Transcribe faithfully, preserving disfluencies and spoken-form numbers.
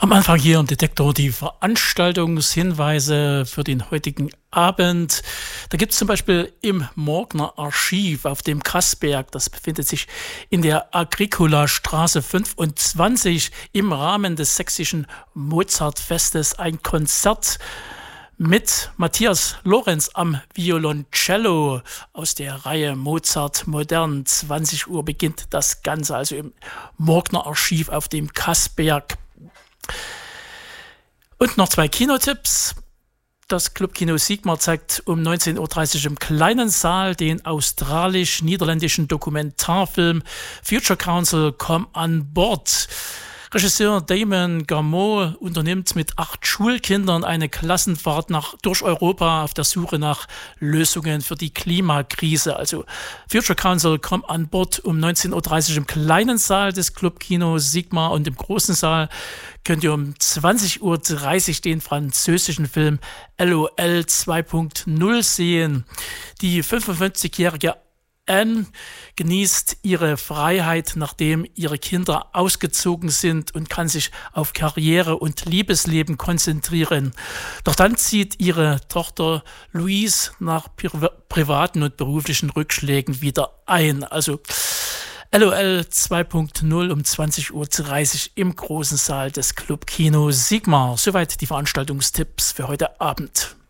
Am Anfang hier im Detektor die Veranstaltungshinweise für den heutigen Abend. Da gibt es zum Beispiel im Morgner Archiv auf dem Kassberg, das befindet sich in der Agricola-Straße fünfundzwanzig, im Rahmen des sächsischen Mozartfestes ein Konzert mit Matthias Lorenz am Violoncello aus der Reihe Mozart Modern. zwanzig Uhr beginnt das Ganze, also im Morgner Archiv auf dem Kassberg. Und noch zwei Kinotipps. Das Clubkino Sigmar zeigt um neunzehn Uhr dreißig im kleinen Saal den australisch-niederländischen Dokumentarfilm Future Council Come on Board. Regisseur Damon Gameau unternimmt mit acht Schulkindern eine Klassenfahrt nach, durch Europa auf der Suche nach Lösungen für die Klimakrise. Also Future Council Come on Board um neunzehn Uhr dreißig im kleinen Saal des Clubkino Sigmar, und im großen Saal könnt ihr um zwanzig Uhr dreißig den französischen Film LOL zwei Punkt null sehen. Die fünfundfünfzigjährige Anne genießt ihre Freiheit, nachdem ihre Kinder ausgezogen sind, und kann sich auf Karriere und Liebesleben konzentrieren. Doch dann zieht ihre Tochter Louise nach pri- privaten und beruflichen Rückschlägen wieder ein. Also LOL zwei Punkt null um zwanzig Uhr dreißig im großen Saal des Clubkino Sigmar. Soweit die Veranstaltungstipps für heute Abend.